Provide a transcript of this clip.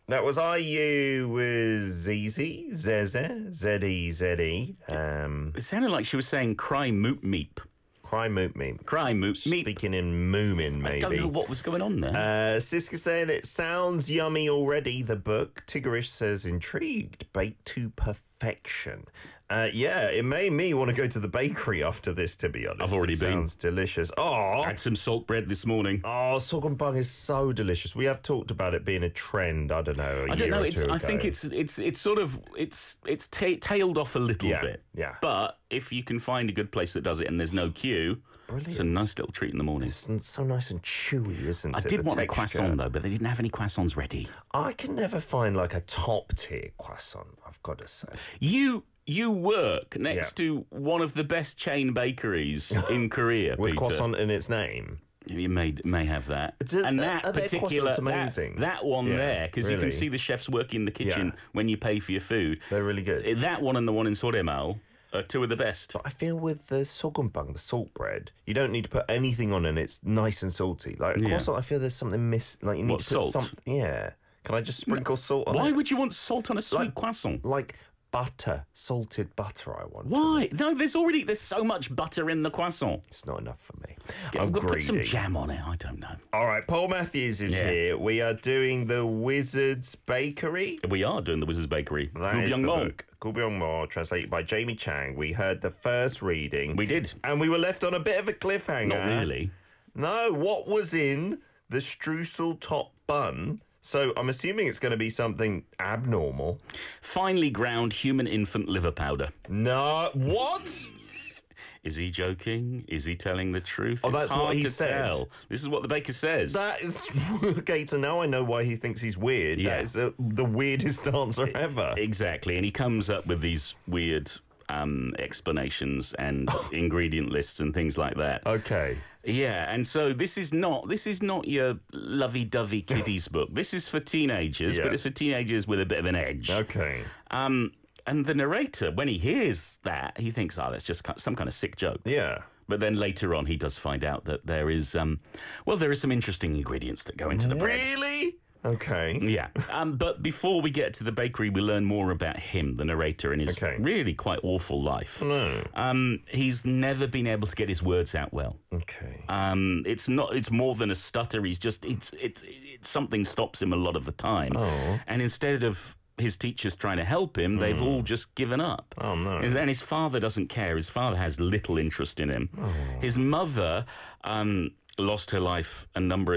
That was IU with ZZ, Zeze, Z-E-Z-E. It sounded like she was saying cry moot meep. Cry moot meep. Cry moot meep. Speaking in moomin, maybe. I don't know what was going on there. Siska saying it sounds yummy already, the book. Tiggerish says intrigued, baked to perfection. Yeah, it made me want to go to the bakery after this, to be honest. I've already been. Sounds delicious. Oh, I had some salt bread this morning. Oh, Sorghum Bung is so delicious. We have talked about it being a trend. I don't know. I don't know. I think it's sort of tailed off a little bit. Yeah. But if you can find a good place that does it and there's no queue, brilliant. It's a nice little treat in the morning. It's so nice and chewy, isn't it? I did want a croissant though, but they didn't have any croissants ready. I can never find like a top tier croissant, I've got to say. You work next to one of the best chain bakeries in Korea, with Peter. croissant in its name. You may have that. And that particular amazing. That one there, because you can see the chefs working in the kitchen when you pay for your food. They're really good. That one and the one in Soremal are two of the best. But I feel with the Sorghum Bung, the salt bread, you don't need to put anything on, and it's nice and salty. Like a croissant, I feel there's something like you need to put something. Yeah. Can I just sprinkle salt on it? Why would you want salt on a sweet croissant? Like butter, salted butter, I want. Why? No, there's so much butter in the croissant. It's not enough for me. I'm greedy. Put some jam on it, I don't know. All right, Paul Matthews is here. We are doing the Wizard's Bakery. We are doing the Wizard's Bakery. That is the book. Gulbyong-mo, translated by Jamie Chang. We heard the first reading. We did. And we were left on a bit of a cliffhanger. Not really. No, what was in the streusel top bun? So I'm assuming it's going to be something abnormal. Finely ground human infant liver powder. No, what? Is he joking? Is he telling the truth? Oh, that's what he said. Tell. This is what the baker says. That is okay. So now I know why he thinks he's weird. Yeah. That is the weirdest answer ever. Exactly, and he comes up with these weird explanations and ingredient lists and things like that. Okay. Yeah, and so this is not your lovey-dovey kiddies book. This is for teenagers, but it's for teenagers with a bit of an edge. Okay. And the narrator, when he hears that, he thinks, that's just some kind of sick joke. Yeah. But then later on, he does find out that there is some interesting ingredients that go into the bread. Really? Okay. Yeah. But before we get to the bakery, we learn more about him, the narrator, and his really quite awful life. No. He's never been able to get his words out well. Okay. It's more than a stutter. He's just, something stops him a lot of the time. Oh. And instead of his teachers trying to help him, they've all just given up. Oh, no. And his father doesn't care. His father has little interest in him. Oh. His mother lost her life a number of